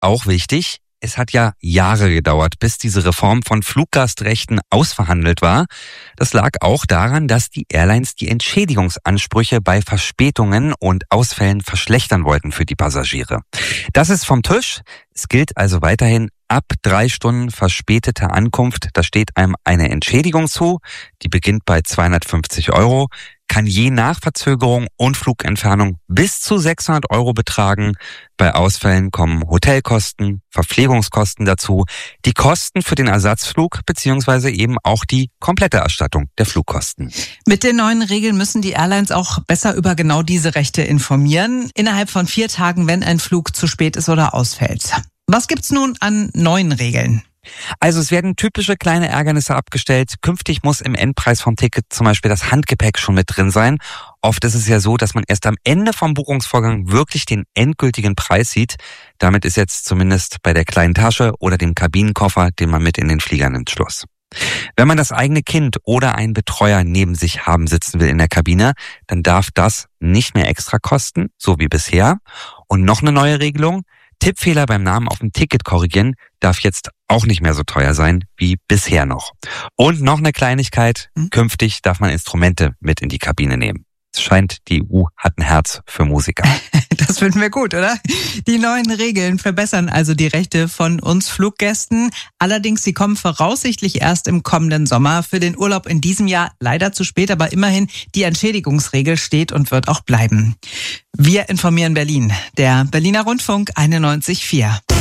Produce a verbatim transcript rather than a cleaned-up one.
auch wichtig, es hat ja Jahre gedauert, bis diese Reform von Fluggastrechten ausverhandelt war. Das lag auch daran, dass die Airlines die Entschädigungsansprüche bei Verspätungen und Ausfällen verschlechtern wollten für die Passagiere. Das ist vom Tisch. Es gilt also weiterhin, ab drei Stunden verspäteter Ankunft, da steht einem eine Entschädigung zu. Die beginnt bei zweihundertfünfzig Euro, kann je nach Verzögerung und Flugentfernung bis zu sechshundert Euro betragen. Bei Ausfällen kommen Hotelkosten, Verpflegungskosten dazu, die Kosten für den Ersatzflug beziehungsweise eben auch die komplette Erstattung der Flugkosten. Mit den neuen Regeln müssen die Airlines auch besser über genau diese Rechte informieren, innerhalb von vier Tagen, wenn ein Flug zu spät ist oder ausfällt. Was gibt's nun an neuen Regeln? Also es werden typische kleine Ärgernisse abgestellt. Künftig muss im Endpreis vom Ticket zum Beispiel das Handgepäck schon mit drin sein. Oft ist es ja so, dass man erst am Ende vom Buchungsvorgang wirklich den endgültigen Preis sieht. Damit ist jetzt zumindest bei der kleinen Tasche oder dem Kabinenkoffer, den man mit in den Flieger nimmt, Schluss. Wenn man das eigene Kind oder einen Betreuer neben sich haben sitzen will in der Kabine, dann darf das nicht mehr extra kosten, so wie bisher. Und noch eine neue Regelung: Tippfehler beim Namen auf dem Ticket korrigieren darf jetzt auch nicht mehr so teuer sein wie bisher noch. Und noch eine Kleinigkeit: Künftig darf man Instrumente mit in die Kabine nehmen. Es scheint, die E U hat ein Herz für Musiker. Das finden wir gut, oder? Die neuen Regeln verbessern also die Rechte von uns Fluggästen. Allerdings, sie kommen voraussichtlich erst im kommenden Sommer. Für den Urlaub in diesem Jahr leider zu spät, aber immerhin, die Entschädigungsregel steht und wird auch bleiben. Wir informieren Berlin. Der Berliner Rundfunk einundneunzig Komma vier.